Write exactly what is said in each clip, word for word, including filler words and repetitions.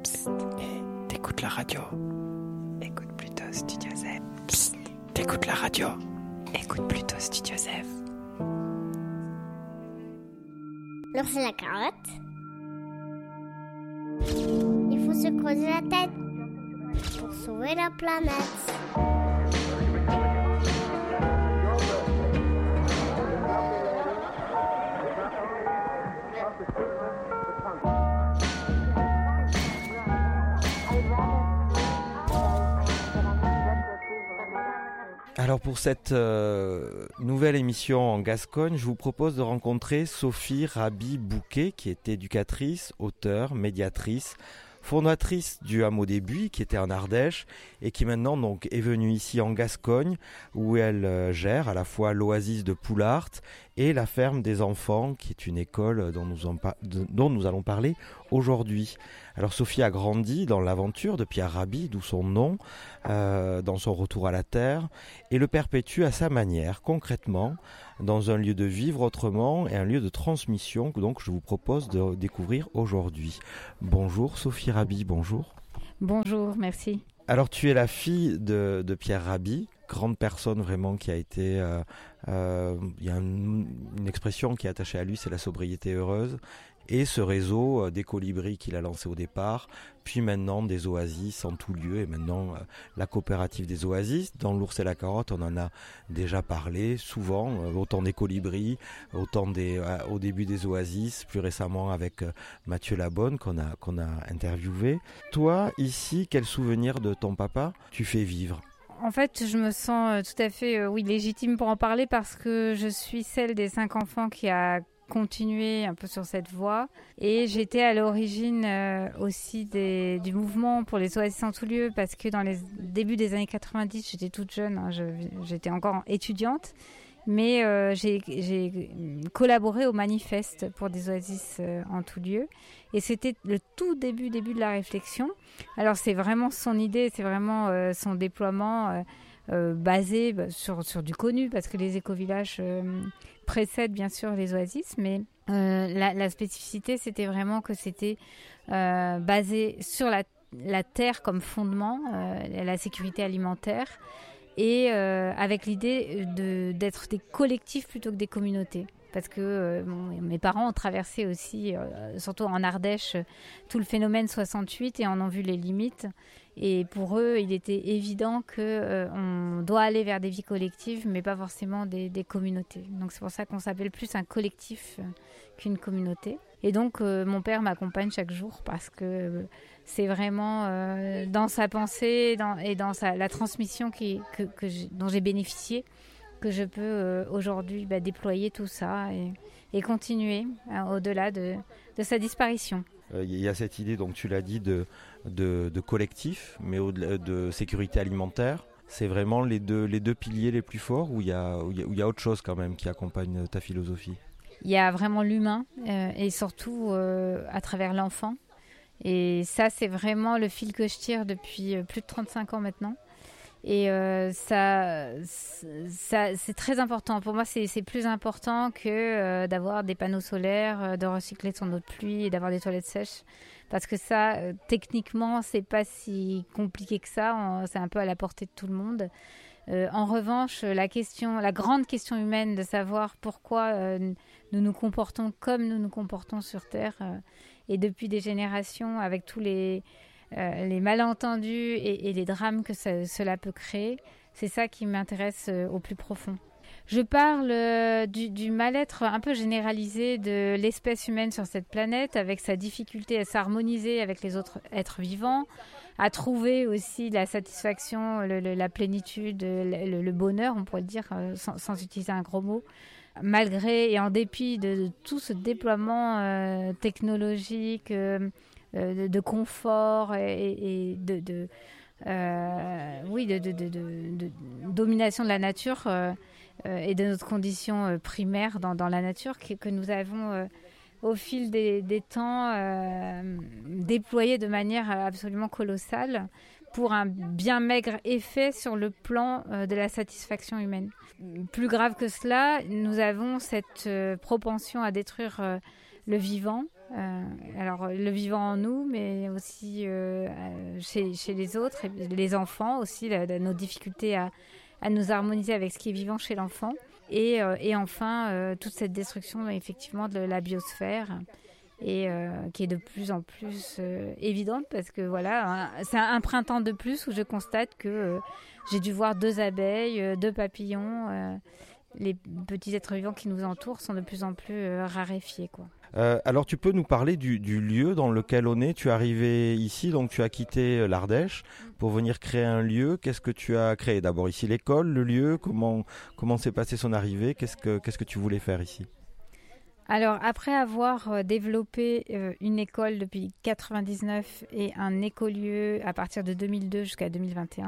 Psst, et t'écoutes la radio. Écoute plutôt Studio Zef. Psst, t'écoutes la radio. Écoute plutôt Studio Zef. L'ours et la carotte. Il faut se creuser la tête pour sauver la planète. Alors pour cette euh, nouvelle émission en Gascogne, je vous propose de rencontrer Sophie Raby-Bouquet, qui est éducatrice, auteure, médiatrice, fondatrice du hameau des Buis, qui était en Ardèche, et qui maintenant donc est venue ici en Gascogne, où elle euh, gère à la fois l'Oasis de Poulart et la ferme des enfants, qui est une école dont nous, en pa- de, dont nous allons parler aujourd'hui. Alors Sophie a grandi dans l'aventure de Pierre Rabhi, d'où son nom, euh, dans son retour à la terre, et le perpétue à sa manière, concrètement, dans un lieu de vivre autrement et un lieu de transmission que donc je vous propose de découvrir aujourd'hui. Bonjour Sophie Raby, bonjour. Bonjour, merci. Alors tu es la fille de, de Pierre Rabhi, grande personne vraiment qui a été... Euh, euh, il y a une, une expression qui est attachée à lui, c'est la sobriété heureuse. Et ce réseau euh, des colibris qu'il a lancé au départ, puis maintenant des oasis en tout lieu, et maintenant euh, la coopérative des oasis. Dans l'ours et la carotte, on en a déjà parlé souvent, euh, autant des colibris, autant des, euh, au début des oasis, plus récemment avec euh, Mathieu Labonne qu'on a, qu'on a interviewé. Toi, ici, quel souvenir de ton papa tu fais vivre ? En fait, je me sens tout à fait euh, oui, légitime pour en parler parce que je suis celle des cinq enfants qui a continué un peu sur cette voie. Et j'étais à l'origine euh, aussi des, du mouvement pour les oasis en tout lieu parce que dans les débuts des années quatre-vingt-dix, j'étais toute jeune, hein, je, j'étais encore étudiante. Mais euh, j'ai, j'ai collaboré au manifeste pour des oasis euh, en tout lieu. Et c'était le tout début, début de la réflexion. Alors c'est vraiment son idée, c'est vraiment euh, son déploiement euh, euh, basé bah, sur, sur du connu, parce que les écovillages euh, précèdent bien sûr les oasis. Mais euh, la, la spécificité, c'était vraiment que c'était euh, basé sur la, la terre comme fondement, euh, la sécurité alimentaire. Et euh, avec l'idée de, d'être des collectifs plutôt que des communautés. Parce que euh, bon, mes parents ont traversé aussi, euh, surtout en Ardèche, tout le phénomène soixante-huit et en ont vu les limites. Et pour eux, il était évident qu'on euh, doit aller vers des vies collectives, mais pas forcément des, des communautés. Donc c'est pour ça qu'on s'appelle plus un collectif euh, qu'une communauté. Et donc euh, mon père m'accompagne chaque jour parce que euh, c'est vraiment euh, dans sa pensée dans, et dans sa, la transmission qui, que, que j'ai, dont j'ai bénéficié que je peux euh, aujourd'hui bah, déployer tout ça et, et continuer hein, au-delà de, de sa disparition. Il euh, y a cette idée, donc tu l'as dit, de, de, de collectif, mais au-delà de sécurité alimentaire. C'est vraiment les deux, les deux piliers les plus forts ou il y a, où il y a autre chose quand même qui accompagne ta philosophie ? Il y a vraiment l'humain euh, et surtout euh, à travers l'enfant. Et ça, c'est vraiment le fil que je tire depuis plus de trente-cinq ans maintenant. Et euh, ça, ça, c'est très important. Pour moi, c'est, c'est plus important que euh, d'avoir des panneaux solaires, de recycler son eau de pluie et d'avoir des toilettes sèches. Parce que ça, euh, techniquement, c'est pas si compliqué que ça. On, c'est un peu à la portée de tout le monde. Euh, en revanche, la question, la grande question humaine de savoir pourquoi euh, nous nous comportons comme nous nous comportons sur Terre, euh, et depuis des générations, avec tous les, euh, les malentendus et, et les drames que ça, cela peut créer, c'est ça qui m'intéresse euh, au plus profond. Je parle euh, du, du mal-être un peu généralisé de l'espèce humaine sur cette planète, avec sa difficulté à s'harmoniser avec les autres êtres vivants, à trouver aussi la satisfaction, le, le, la plénitude, le, le bonheur, on pourrait le dire, euh, sans, sans utiliser un gros mot, malgré et en dépit de, de tout ce déploiement euh, technologique, euh, de, de confort et, et de, de euh, oui, de, de, de, de, de domination de la nature euh, euh, et de notre condition euh, primaire dans, dans la nature que, que nous avons euh, au fil des, des temps euh, déployé de manière absolument colossale pour un bien maigre effet sur le plan euh, de la satisfaction humaine. Plus grave que cela, nous avons cette euh, propension à détruire euh, le vivant Euh, alors, le vivant en nous, mais aussi euh, chez, chez les autres, et les enfants aussi, la, la, nos difficultés à, à nous harmoniser avec ce qui est vivant chez l'enfant. Et, euh, et enfin, euh, toute cette destruction, effectivement, de la biosphère, et euh, qui est de plus en plus euh, évidente, parce que voilà, un, c'est un, un printemps de plus où je constate que euh, j'ai dû voir deux abeilles, euh, deux papillons. Euh, les petits êtres vivants qui nous entourent sont de plus en plus euh, raréfiés, quoi. Euh, alors tu peux nous parler du, du lieu dans lequel on est. Tu es arrivé ici, donc tu as quitté l'Ardèche pour venir créer un lieu. Qu'est-ce que tu as créé? D'abord ici l'école, le lieu, comment, comment s'est passée son arrivée? Qu'est-ce que, qu'est-ce que tu voulais faire ici? Alors, après avoir développé euh, une école depuis quatre-vingt-dix-neuf et un écolieu à partir de deux mille deux jusqu'à deux mille vingt et un,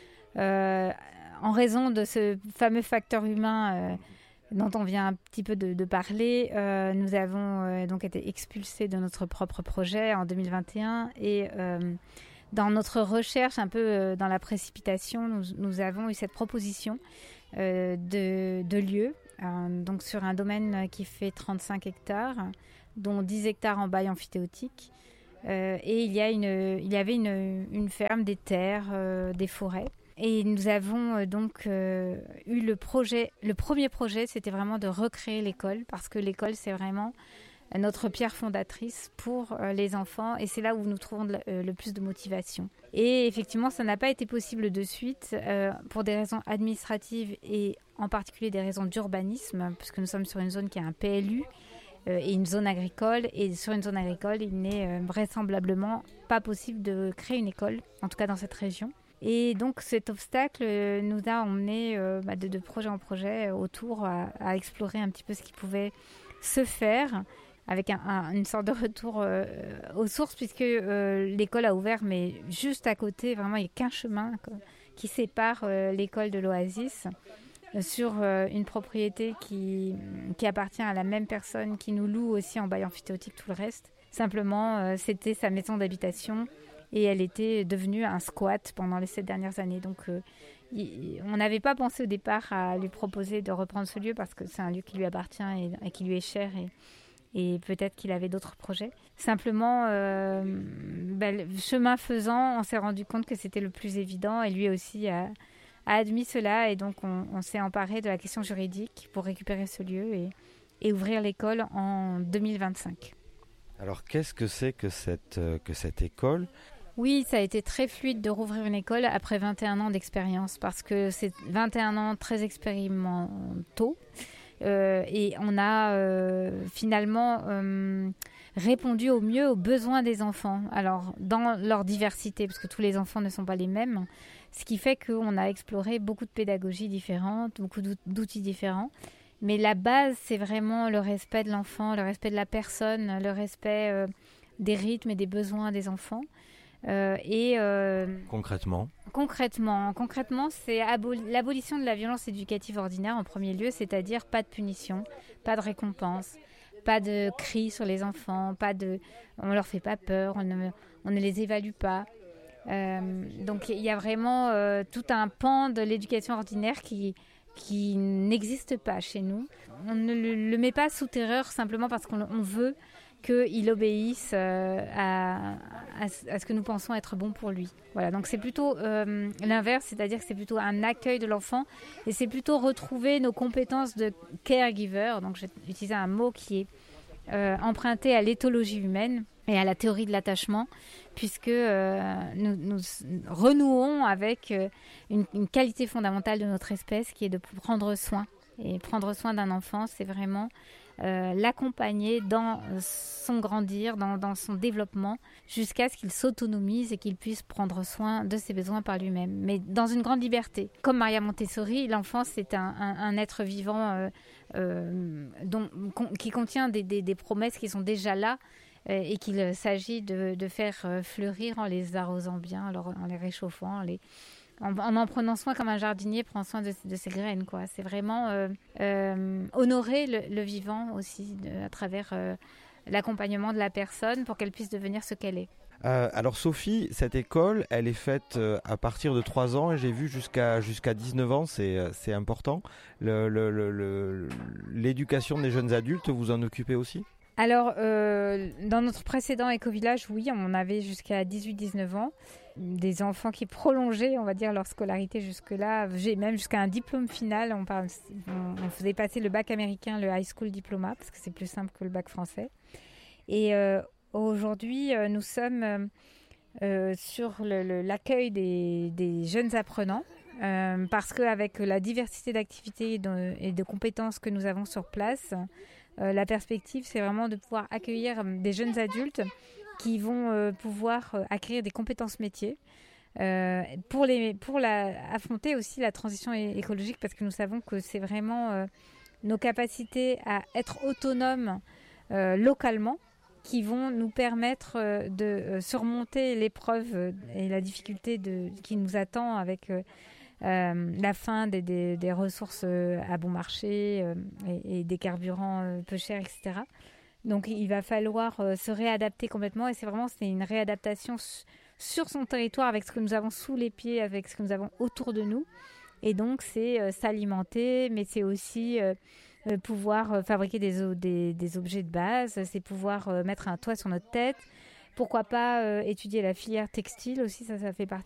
euh, en raison de ce fameux facteur humain euh, dont on vient un petit peu de, de parler, euh, nous avons euh, donc été expulsés de notre propre projet en deux mille vingt et un, et euh, dans notre recherche, un peu euh, dans la précipitation, nous, nous avons eu cette proposition euh, de, de lieu, euh, donc sur un domaine qui fait trente-cinq hectares, dont dix hectares en bail amphithéotique, euh, et il y, a une, il y avait une, une ferme, des terres, euh, des forêts. Et nous avons euh, donc euh, eu le projet, le premier projet, c'était vraiment de recréer l'école, parce que l'école, c'est vraiment notre pierre fondatrice pour euh, les enfants, et c'est là où nous trouvons de, euh, le plus de motivation. Et effectivement, ça n'a pas été possible de suite, euh, pour des raisons administratives et en particulier des raisons d'urbanisme, puisque nous sommes sur une zone qui a un P L U euh, et une zone agricole, et sur une zone agricole, il n'est euh, vraisemblablement pas possible de créer une école, en tout cas dans cette région. Et donc cet obstacle nous a emmenés euh, bah, de, de projet en projet autour à, à explorer un petit peu ce qui pouvait se faire, avec un, un, une sorte de retour euh, aux sources, puisque euh, l'école a ouvert, mais juste à côté, vraiment il n'y a qu'un chemin quoi, qui sépare euh, l'école de l'Oasis, euh, sur euh, une propriété qui, qui appartient à la même personne, qui nous loue aussi en bail amphithéotique tout le reste. Simplement, euh, c'était sa maison d'habitation, et elle était devenue un squat pendant les sept dernières années. Donc, euh, y, on n'avait pas pensé au départ à lui proposer de reprendre ce lieu, parce que c'est un lieu qui lui appartient et, et qui lui est cher, et, et peut-être qu'il avait d'autres projets. Simplement, euh, ben, chemin faisant, on s'est rendu compte que c'était le plus évident, et lui aussi a, a admis cela, et donc on, on s'est emparé de la question juridique pour récupérer ce lieu et, et ouvrir l'école en deux mille vingt-cinq. Alors, qu'est-ce que c'est que cette, euh, que cette école ? Oui, ça a été très fluide de rouvrir une école après vingt et un ans d'expérience, parce que c'est vingt et un ans très expérimentaux, euh, et on a euh, finalement euh, répondu au mieux aux besoins des enfants, alors dans leur diversité, parce que tous les enfants ne sont pas les mêmes, ce qui fait qu'on a exploré beaucoup de pédagogies différentes, beaucoup d'outils différents. Mais la base, c'est vraiment le respect de l'enfant, le respect de la personne, le respect euh, des rythmes et des besoins des enfants. Euh, et euh, concrètement concrètement, concrètement, c'est abol- l'abolition de la violence éducative ordinaire en premier lieu, c'est-à-dire pas de punition, pas de récompense, pas de cris sur les enfants, pas de, on leur fait pas peur, on ne, on ne les évalue pas. Euh, donc il y a vraiment euh, tout un pan de l'éducation ordinaire qui qui n'existe pas chez nous. On ne le, le met pas sous terreur simplement parce qu'on on veut qu'il obéisse euh, à, à, à ce que nous pensons être bon pour lui. Voilà, donc c'est plutôt euh, l'inverse, c'est-à-dire que c'est plutôt un accueil de l'enfant, et c'est plutôt retrouver nos compétences de caregiver. Donc j'ai utilisé un mot qui est euh, emprunté à l'éthologie humaine et à la théorie de l'attachement, puisque euh, nous, nous renouons avec euh, une, une qualité fondamentale de notre espèce, qui est de prendre soin. Et prendre soin d'un enfant, c'est vraiment euh, l'accompagner dans son grandir, dans, dans son développement, jusqu'à ce qu'il s'autonomise et qu'il puisse prendre soin de ses besoins par lui-même, mais dans une grande liberté. Comme Maria Montessori, l'enfant, c'est un, un, un être vivant euh, euh, dont, con, qui contient des, des, des promesses qui sont déjà là, euh, et qu'il s'agit de, de faire fleurir en les arrosant bien, alors, en les réchauffant, en les... En, en en prenant soin comme un jardinier prend soin de, de ses graines, quoi. C'est vraiment euh, euh, honorer le, le vivant aussi, de, à travers euh, l'accompagnement de la personne pour qu'elle puisse devenir ce qu'elle est. Euh, alors Sophie, cette école, elle est faite euh, à partir de trois ans, et j'ai vu jusqu'à jusqu'à dix-neuf ans, c'est c'est important. Le, le, le, le, l'éducation des jeunes adultes, vous en occupez aussi ? Alors, euh, dans notre précédent éco-village, oui, on avait jusqu'à dix-huit dix-neuf ans, des enfants qui prolongeaient, on va dire, leur scolarité jusque-là, j'ai même jusqu'à un diplôme final. On, parle, on, on faisait passer le bac américain, le high school diploma, parce que c'est plus simple que le bac français. Et euh, aujourd'hui, euh, nous sommes euh, sur le, le, l'accueil des, des jeunes apprenants, euh, parce qu'avec la diversité d'activités et de, et de compétences que nous avons sur place, Euh, la perspective, c'est vraiment de pouvoir accueillir des jeunes adultes qui vont euh, pouvoir euh, acquérir des compétences métiers euh, pour, les, pour la, affronter aussi la transition é- écologique, parce que nous savons que c'est vraiment euh, nos capacités à être autonomes euh, localement qui vont nous permettre euh, de euh, surmonter l'épreuve euh, et la difficulté de, qui nous attend avec euh, Euh, la fin des, des, des ressources euh, à bon marché euh, et, et des carburants euh, peu chers, et cetera. Donc il va falloir euh, se réadapter complètement, et c'est vraiment c'est une réadaptation s- sur son territoire avec ce que nous avons sous les pieds, avec ce que nous avons autour de nous. Et donc c'est euh, s'alimenter, mais c'est aussi euh, euh, pouvoir euh, fabriquer des, o- des, des objets de base, c'est pouvoir euh, mettre un toit sur notre tête. Pourquoi pas euh, étudier la filière textile aussi, ça, ça fait partie